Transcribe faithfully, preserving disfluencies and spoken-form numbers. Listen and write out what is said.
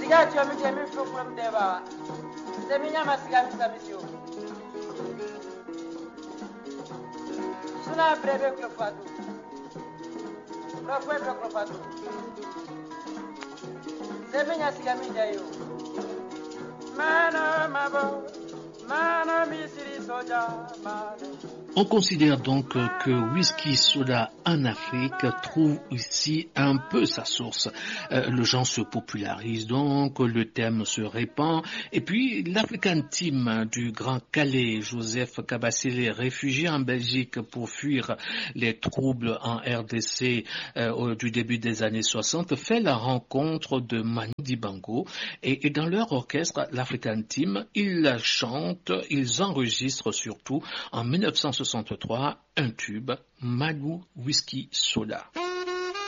Yacho mi jemi from deba. Seminya masiga mi sabisio. Suna breve klofatu. Profwe klofatu. Seminya siga mi jayo. Mano mabo. Mano mi siri soja. Mano. On considère donc que Whisky Soda en Afrique trouve ici un peu sa source. Euh, le genre se popularise donc, le thème se répand, et puis l'African Team du Grand Calais, Joseph Kabasele, réfugié en Belgique pour fuir les troubles en R D C euh, au, du début des années soixante, fait la rencontre de Manu Dibango, et, et dans leur orchestre, l'African Team, ils chantent, ils enregistrent surtout en mille neuf cent soixante-trois un tube, Manu Whisky Soda.